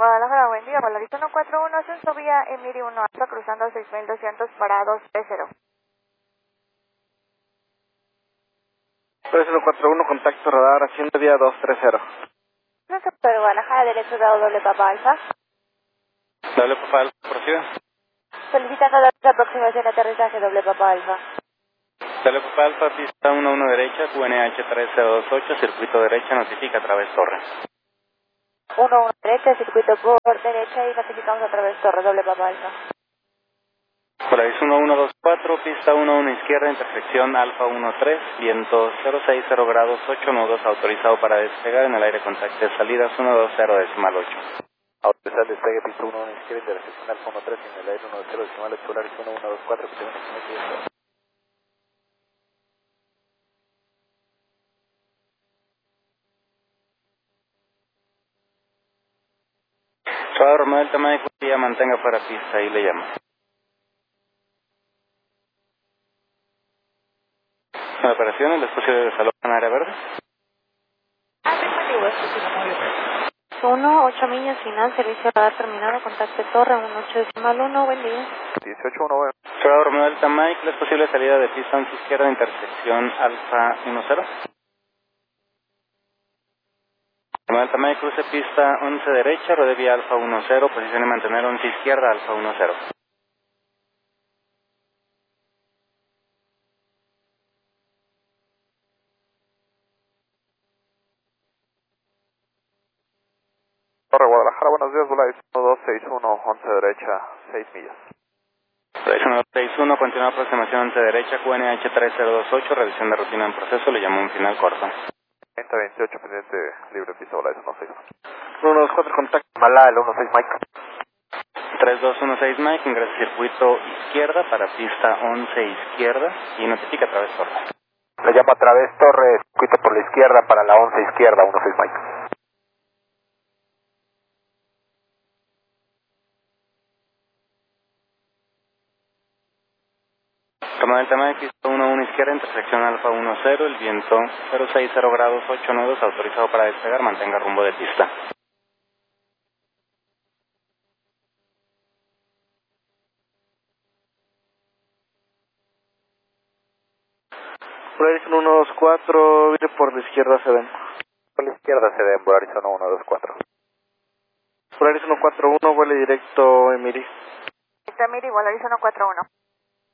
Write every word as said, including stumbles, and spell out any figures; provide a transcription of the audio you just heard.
Guadalajara, buen día. Polaris uno cuatro uno, ascenso vía Emiri uno Alfa, cruzando seis mil doscientos para dos tres cero. Polaris uno cuatro uno, contacto radar, haciendo vía dos tres cero. Sector Guadalajara, derecho dado doble Papa Alfa. Doble Papa Alfa, proceda. Solicitando la aproximación de aterrizaje doble Papa Alfa. Doble Papa Alfa, pista uno uno derecha, Q N H tres cero dos ocho, circuito derecha, notifica a través torre. uno uno derecha, circuito por derecha y notificamos a través torre doble Papa Alfa. Polaris uno uno dos cuatro, pista uno uno izquierda, intersección Alfa uno tres, viento cero seis cero grados, ocho nudos, autorizado para despegar en el aire contacto de salidas uno dos cero decimal ocho. Autorizado el despegue, pista uno uno izquierda, intersección Alfa uno tres, en el aire uno cero decimal ocho, Polaris uno uno dos cuatro, que tenemos un metro. Suave Romeo Delta Mike, ya mantenga fuera pista y le llamo. ¿La operación? ¿El espacio de salón en área verde? Afirmativo, uno, ocho millas, final, servicio radar terminado, contacto torre, uno ocho decimal uno, buen día. dieciocho uno, bueno. Suave Romeo Delta Mike, ¿es posible salida de pista once izquierda, intersección Alfa uno cero? Romeo Delta Mike, cruce pista once derecha, rodea vía Alfa uno cero, posición y mantener once izquierda, Alfa uno cero. Torre Guadalajara, buenos días, Polaris uno dos seis uno, once derecha, seis millas. Polaris uno dos seis uno, continúa aproximación once derecha, Q N H tres cero dos ocho, revisión de rutina en proceso, le llamo un final corto. treinta veintiocho, pendiente libre, pista Polaris uno seis uno. uno dos cuatro, contacto. Mala, el uno seis Mike. tres dos uno seis Mike, ingresa circuito izquierda para pista once izquierda y notifica a través torre. Le llamo a través torre, circuito por la izquierda para la once izquierda, uno seis Mike. Toma del tema de pista uno uno izquierda, intersección Alfa uno cero, el viento cero seis cero grados, ocho nudos, autorizado para despegar, mantenga rumbo de pista. Polaris uno dos cuatro, viene por la izquierda, se ven. Por la izquierda se ven, Polaris uno uno dos cuatro. Polaris uno cuatro uno, vuele directo Emiri. Emiri, Polaris uno cuatro uno.